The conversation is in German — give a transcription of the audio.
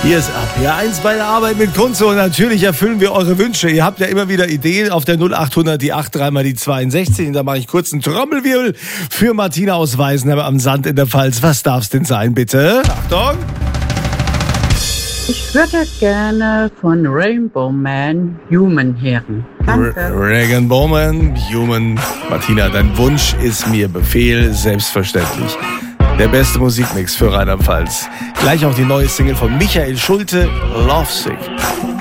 Hier ist RPR1 bei der Arbeit mit Kunze und natürlich erfüllen wir eure Wünsche. Ihr habt ja immer wieder Ideen auf der 0800 die 8 3 mal die 62. Und da mache ich kurz einen Trommelwirbel für Martina aus Weißenheim am Sand in der Pfalz. Was darf's denn sein, bitte? Achtung! Ich würde gerne von Rainbow Man Human hören. Danke. Rainbow Man, Human. Martina, dein Wunsch ist mir Befehl, selbstverständlich. Der beste Musikmix für Rheinland-Pfalz. Gleich auch die neue Single von Michael Schulte, Lovesick.